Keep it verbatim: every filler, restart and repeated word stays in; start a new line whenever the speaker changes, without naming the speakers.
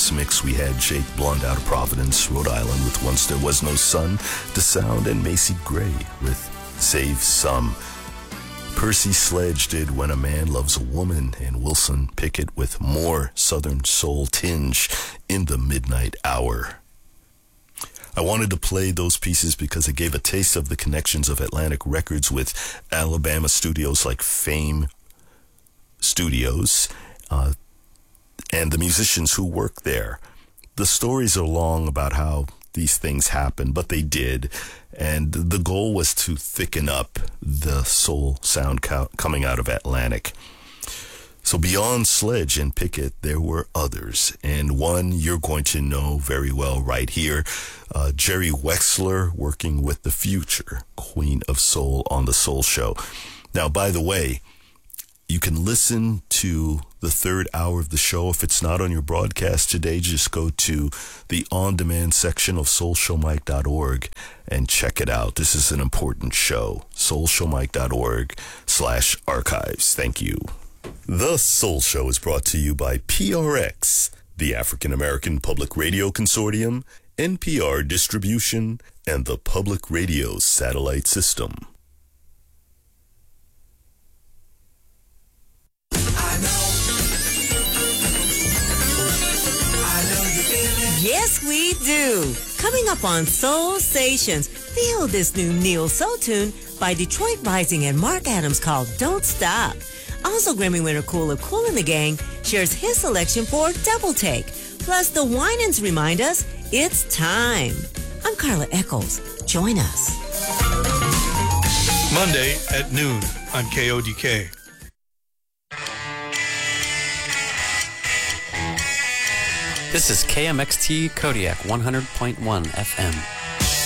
this mix, we had Jake Blunt out of Providence, Rhode Island with Once There Was No Sun, The Sound, and Macy Gray with Save Some. Percy Sledge did When a Man Loves a Woman, and Wilson Pickett with More Southern Soul Tinge in the Midnight Hour. I wanted to play those pieces because it gave a taste of the connections of Atlantic Records with Alabama studios like Fame Studios, uh, and the musicians who work there. The stories are long about how these things happen, but they did, and the goal was to thicken up the soul sound co- coming out of Atlantic. So beyond Sledge and Pickett, there were others, and one you're going to know very well right here, uh, Jerry Wexler working with The Future, Queen of Soul on The Soul Show. Now, by the way, you can listen to the third hour of the show. If it's not on your broadcast today, just go to the on-demand section of soul show mike dot org and check it out. This is an important show. soul show mike dot org slash archives. Thank you. The Soul Show is brought to you by P R X, the African American Public Radio Consortium, N P R Distribution, and the Public Radio Satellite System.
Yes, we do. Coming up on Soul Stations, feel this new Neil Soul tune by Detroit Rising and Mark Adams called Don't Stop. Also, Grammy winner Cool of Cool and the Gang shares his selection for Double Take. Plus, the Winans remind us it's time. I'm Carla Eccles. Join us.
Monday at noon on K O D K.
This is K M X T Kodiak one hundred point one F M.